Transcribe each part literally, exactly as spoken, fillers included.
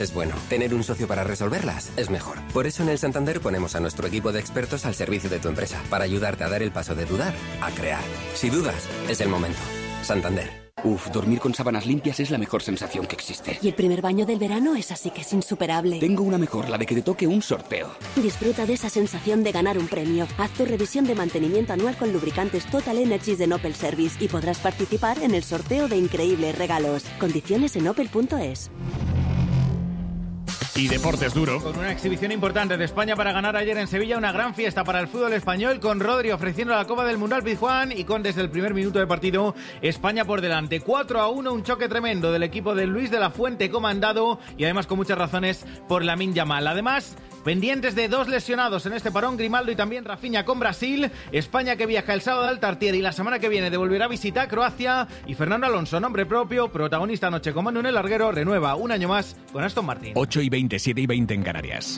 es bueno. Tener un socio para resolverlas es mejor. Por eso en el Santander ponemos a nuestro equipo de expertos al servicio de tu empresa, para ayudarte a dar el paso de dudar a crear. Si dudas, es el momento. Santander. Uf, dormir con sábanas limpias es la mejor sensación que existe. Y el primer baño del verano es así que es insuperable. Tengo una mejor, la de que te toque un sorteo. Disfruta de esa sensación de ganar un premio. Haz tu revisión de mantenimiento anual con lubricantes Total Energies de Opel Service y podrás participar en el sorteo de increíbles regalos. Condiciones en opel punto es. Y deportes duro. Con una exhibición importante de España para ganar ayer en Sevilla, una gran fiesta para el fútbol español, con Rodri ofreciendo la Copa del Mundo al Pizjuán y con desde el primer minuto de partido España por delante. cuatro a uno, un choque tremendo del equipo de Luis de la Fuente comandado y además con muchas razones por Lamine Yamal. Además, pendientes de dos lesionados en este parón, Grimaldo y también Rafinha con Brasil. España que viaja el sábado al Tartiere y la semana que viene devolverá visita a Croacia. Y Fernando Alonso, nombre propio, protagonista anoche con Manu en el larguero, renueva un año más con Aston Martin. ocho y veinte, siete y veinte en Canarias.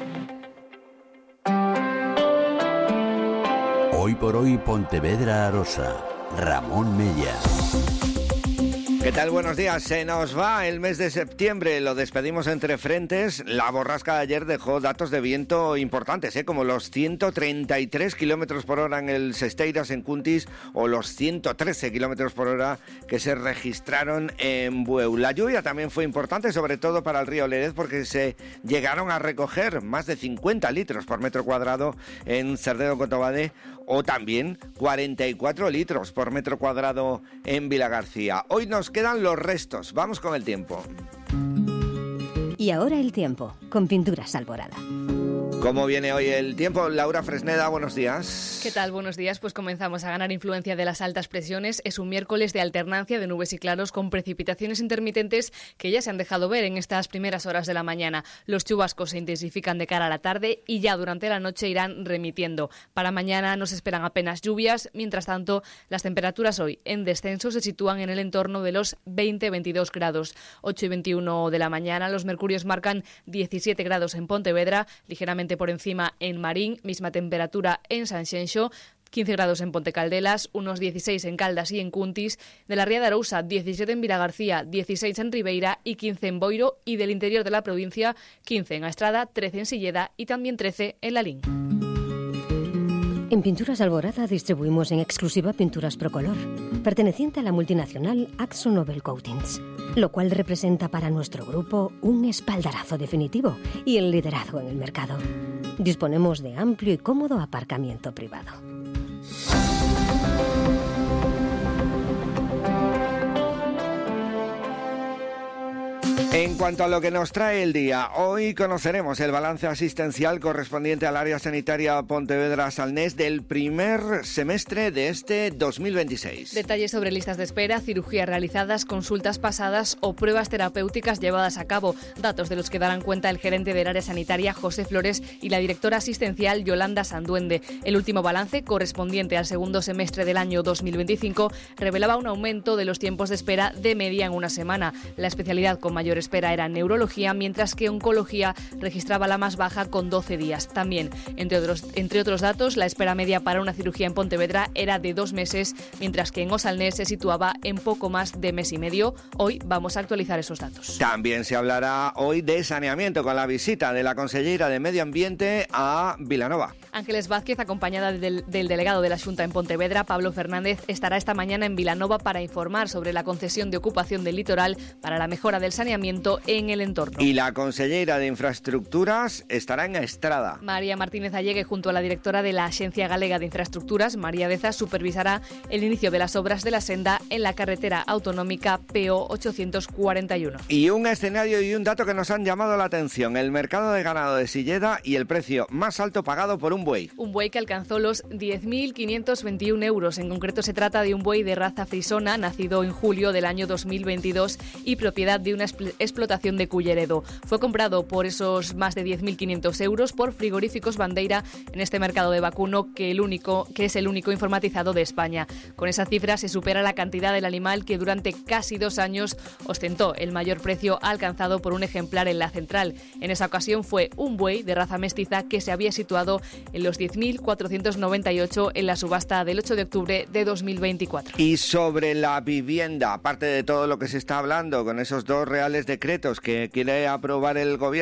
Hoy por hoy Pontevedra Arosa. Ramón Mella. ¿Qué tal? Buenos días. Se nos va el mes de septiembre, lo despedimos entre frentes. La borrasca de ayer dejó datos de viento importantes, ¿eh? como los ciento treinta y tres kilómetros por hora en el Sesteiras, en Cuntis, o los ciento trece kilómetros por hora que se registraron en Bueu. La lluvia también fue importante, sobre todo para el río Lérez, porque se llegaron a recoger más de cincuenta litros por metro cuadrado en Cerdedo-Cotobade, o también cuarenta y cuatro litros por metro cuadrado en Vilagarcía. Hoy nos quedan los restos. Vamos con el tiempo. Y ahora el tiempo, con Pinturas Alborada. ¿Cómo viene hoy el tiempo? Laura Fresneda, buenos días. ¿Qué tal? Buenos días. Pues comenzamos a ganar influencia de las altas presiones. Es un miércoles de alternancia de nubes y claros con precipitaciones intermitentes que ya se han dejado ver en estas primeras horas de la mañana. Los chubascos se intensifican de cara a la tarde y ya durante la noche irán remitiendo. Para mañana nos esperan apenas lluvias. Mientras tanto, las temperaturas hoy en descenso se sitúan en el entorno de los veinte a veintidós grados. ocho y veintiuno de la mañana, los mercurios marcan diecisiete grados en Pontevedra, ligeramente por encima en Marín, misma temperatura en Sanxenxo, quince grados en Ponte Caldelas, unos dieciséis en Caldas y en Cuntis, de la Ría de Arousa, diecisiete en Vilagarcía, dieciséis en Ribeira y quince en Boiro, y del interior de la provincia, quince en Astrada, trece en Silleda y también trece en Lalín. En Pinturas Alborada distribuimos en exclusiva pinturas Procolor, perteneciente a la multinacional Akzo Nobel Coatings, lo cual representa para nuestro grupo un espaldarazo definitivo y el liderazgo en el mercado. Disponemos de amplio y cómodo aparcamiento privado. En cuanto a lo que nos trae el día, hoy conoceremos el balance asistencial correspondiente al área sanitaria Pontevedra-Salnés del primer semestre de este dos mil veintiséis. Detalles sobre listas de espera, cirugías realizadas, consultas pasadas o pruebas terapéuticas llevadas a cabo. Datos de los que darán cuenta el gerente del área sanitaria, José Flores, y la directora asistencial, Yolanda Sanduende. El último balance, correspondiente al segundo semestre del año dos mil veinticinco, revelaba un aumento de los tiempos de espera de media en una semana. La especialidad con mayor espera era neurología, mientras que oncología registraba la más baja con doce días. También, entre otros, entre otros datos, la espera media para una cirugía en Pontevedra era de dos meses, mientras que en Osalnés se situaba en poco más de mes y medio. Hoy vamos a actualizar esos datos. También se hablará hoy de saneamiento con la visita de la consellera de Medio Ambiente a Vilanova. Ángeles Vázquez, acompañada del, del delegado de la Xunta en Pontevedra, Pablo Fernández, estará esta mañana en Vilanova para informar sobre la concesión de ocupación del litoral para la mejora del saneamiento en el entorno. Y la consellera de Infraestructuras estará en Estrada. María Martínez Allegue, junto a la directora de la Axencia Galega de Infraestructuras, María Deza, supervisará el inicio de las obras de la senda en la carretera autonómica P O ochocientos cuarenta y uno. Y un escenario y un dato que nos han llamado la atención: el mercado de ganado de Silleda y el precio más alto pagado por un buey. Un buey que alcanzó los diez mil quinientos veintiún euros. En concreto se trata de un buey de raza frisona, nacido en julio del año dos mil veintidós y propiedad de una explotación de Culleredo. Fue comprado por esos más de diez mil quinientos euros por Frigoríficos Bandeira en este mercado de vacuno, que, el único, que es el único informatizado de España. Con esa cifra se supera la cantidad del animal que durante casi dos años ostentó el mayor precio alcanzado por un ejemplar en la central. En esa ocasión fue un buey de raza mestiza que se había situado en los diez mil cuatrocientos noventa y ocho en la subasta del ocho de octubre de dos mil veinticuatro. Y sobre la vivienda, aparte de todo lo que se está hablando con esos dos reales de decretos que quiere aprobar el gobierno